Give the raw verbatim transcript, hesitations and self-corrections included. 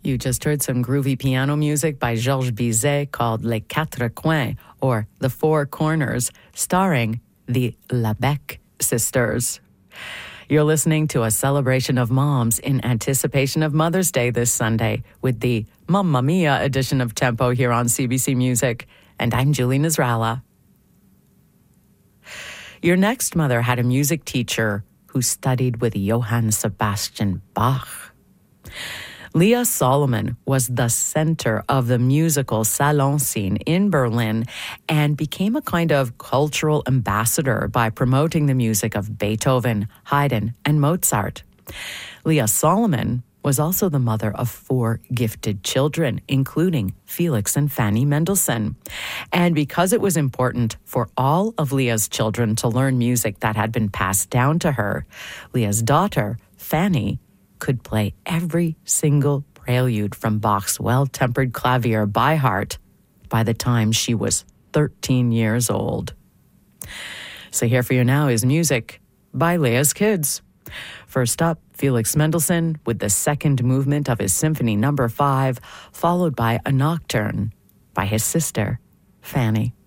You just heard some groovy piano music by Georges Bizet called Les Quatre Coins, or The Four Corners, starring the Labec sisters. You're listening to a celebration of moms in anticipation of Mother's Day this Sunday with the Mamma Mia edition of Tempo here on C B C Music. And I'm Julie Nasrallah. Your next mother had a music teacher who studied with Johann Sebastian Bach. Leah Solomon was the center of the musical salon scene in Berlin and became a kind of cultural ambassador by promoting the music of Beethoven, Haydn, and Mozart. Leah Solomon was also the mother of four gifted children, including Felix and Fanny Mendelssohn. And because it was important for all of Leah's children to learn music that had been passed down to her, Leah's daughter, Fanny, could play every single prelude from Bach's Well-Tempered Clavier by heart by the time she was thirteen years old. So here for you now is music by Leah's kids. First up, Felix Mendelssohn with the second movement of his Symphony Number Five, followed by a nocturne by his sister, Fanny.